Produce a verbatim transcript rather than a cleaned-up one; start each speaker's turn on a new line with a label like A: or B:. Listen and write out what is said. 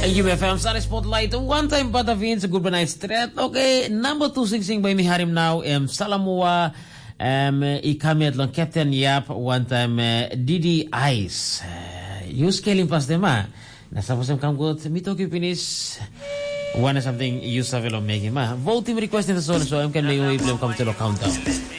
A: U F M Star Spotlight. One time patavin sa Good Night Street. Okay, number two sing-sing by Miharim now. Um, Salamua. Um, ikami at lang Captain Yap. One time uh, Didi Ice. Uh, use scaling past them ah. Nasa po sa kamgot. Mito kipinis. One something you savilo making ma. Voting request nito so so I'm can lay away play come to the countdown.